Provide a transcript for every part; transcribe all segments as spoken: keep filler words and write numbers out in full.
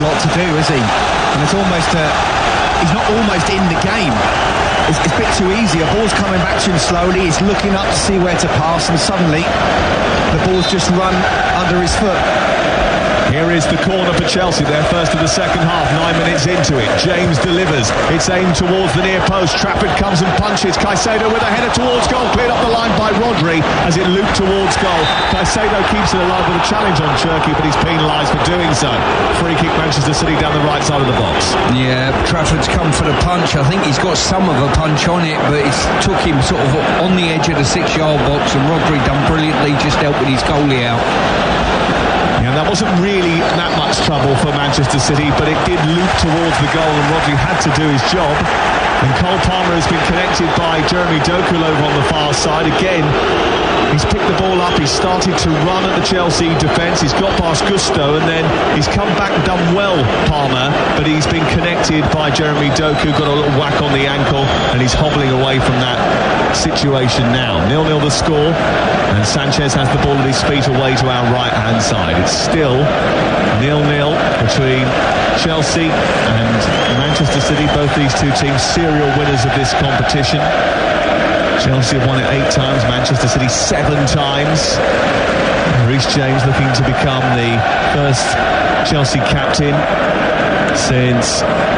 lot to do, is he? And it's almost uh, he's not almost in the game. It's, it's a bit too easy. A ball's coming back to him slowly. He's looking up to see where to pass, and suddenly the ball's just run under his foot. Here is the corner for Chelsea, their first of the second half, nine minutes into it. James delivers, it's aimed towards the near post. Trafford comes and punches. Caicedo with a header towards goal, cleared off the line by Rodri as it looped towards goal. Caicedo keeps it alive with a challenge on Cherki, but he's penalised for doing so. Free kick, Manchester City down the right side of the box. Yeah, Trafford's come for the punch. I think he's got some of a punch on it, but it's took him sort of on the edge of the six-yard box, and Rodri done brilliantly, just dealt with his goalie out. Yeah, that wasn't really that much trouble for Manchester City, but it did loop towards the goal, and Rodri had to do his job. And Cole Palmer has been connected by Jeremy Doku over on the far side. Again, he's picked the ball up, he's started to run at the Chelsea defence, he's got past Gusto, and then he's come back and done well, Palmer, but he's been connected by Jeremy Doku, got a little whack on the ankle, and he's hobbling away from that situation now. nil nil the score, and Sanchez has the ball at his feet away to our right-hand side. It's still nil nil between Chelsea and Manchester City, both these two teams serial winners of this competition. Chelsea have won it eight times, Manchester City seven times. Reece James looking to become the first Chelsea captain since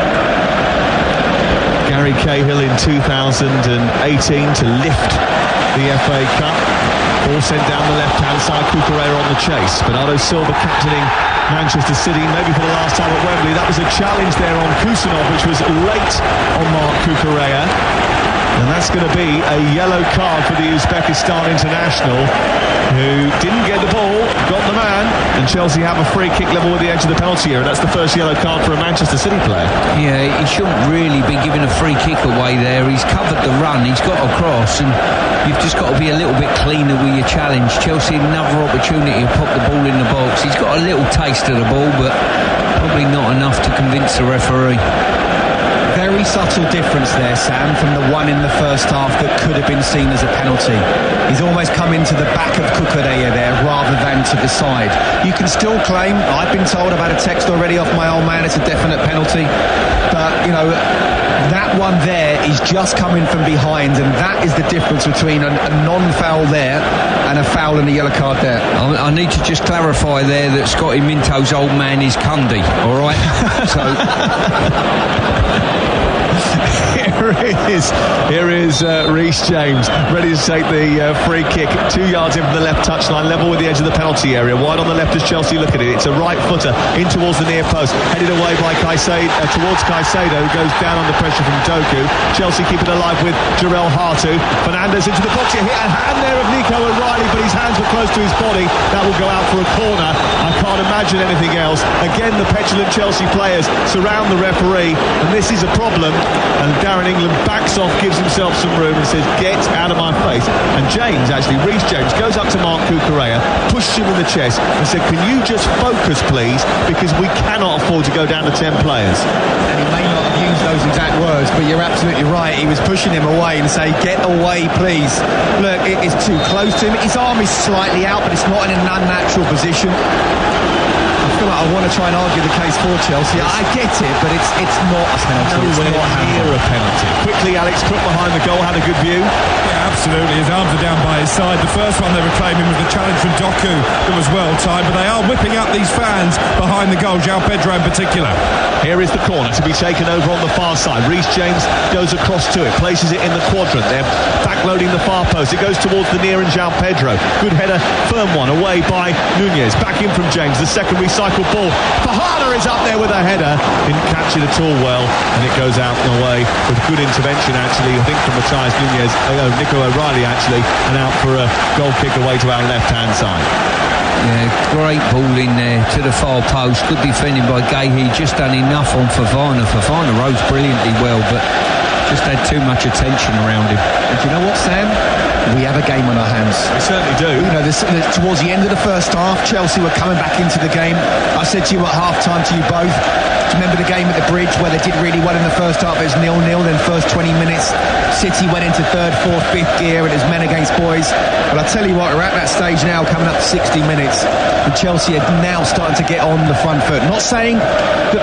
Gary Cahill in two thousand eighteen to lift the F A Cup. Ball sent down the left-hand side, Cucurella on the chase. Bernardo Silva captaining Manchester City, maybe for the last time at Wembley. That was a challenge there on Kusanov, which was late on Mark Cucurella. And that's going to be a yellow card for the Uzbekistan international, who didn't get the ball, got the man, and Chelsea have a free kick level with the edge of the penalty area. That's the first yellow card for a Manchester City player. Yeah, he shouldn't really be giving a free kick away there. He's covered the run, he's got across, and you've just got to be a little bit cleaner with your challenge. Chelsea another opportunity to pop the ball in the box. He's got a little taste of the ball, but probably not enough to convince the referee. Very subtle difference there, Sam, from the one in the first half that could have been seen as a penalty. He's almost come into the back of Cucurella there rather than to the side. You can still claim, I've been told about a text already off my old man, it's a definite penalty, but you know, that one there is just coming from behind, and that is the difference between a, a non-foul there and a foul and a yellow card there. I, I need to just clarify there that Scotty Minto's old man is Cundy, alright? So Here is, here is uh, Reece James, ready to take the uh, free kick, two yards in from the left touchline, level with the edge of the penalty area. Wide on the left as Chelsea look at it. It's a right footer in towards the near post, headed away by Caicedo, uh, towards Caicedo, who goes down under pressure from Doku. Chelsea keep it alive with Jarell Hartu. Fernandes into the box. Here, hit a hand there of Nico O'Reilly, but his hands were close to his body. That will go out for a corner. I can't imagine anything else. Again, the petulant Chelsea players surround the referee, and this is a problem. And Darren England backs off, gives himself some room and says, get out of my face. And James, actually, Reece James, goes up to Mark Cucurella, pushes him in the chest and said, can you just focus, please, because we cannot afford to go down to ten players. And he may not have used those exact words, but you're absolutely right. He was pushing him away and saying, get away, please. Look, it is too close to him. His arm is slightly out, but it's not in an unnatural position. I feel like I want to try and argue the case for Chelsea. I get it, but it's it's not a penalty. Nowhere it's not near a penalty. Quickly, Alex Cook behind the goal had a good view. Yeah, absolutely. His arms are down by his side. The first one they were claiming was the challenge from Doku that was well timed, but they are whipping up these fans behind the goal, João Pedro in particular. Here is the corner to be taken over on the far side. Reece James goes across to it, places it in the quadrant. They're backloading the far post. It goes towards the near and João Pedro. Good header, firm one, away by Nunez. Back in from James, the second recycled ball. Fahana is up there with a header. Didn't catch it at all well, and it goes out and away with good intervention, actually, I think from Matthias Nunez, uh, Nico O'Reilly, actually, and out for a goal kick away to our left-hand side. Yeah, great ball in there to the far post. Good defending by Gahey. Just done enough on Fofana. Fofana rose brilliantly well, but just had too much attention around him. And do you know what, Sam? We have a game on our hands. We certainly do. You know, this, this, towards the end of the first half, Chelsea were coming back into the game. I said to you at half-time, to you both, Remember the game at the Bridge where they did really well in the first half? It was nil nil, then first twenty minutes City went into third, fourth, fifth gear, and it was men against boys. But I tell you what, we're at that stage now, coming up to sixty minutes, and Chelsea are now starting to get on the front foot. Not saying that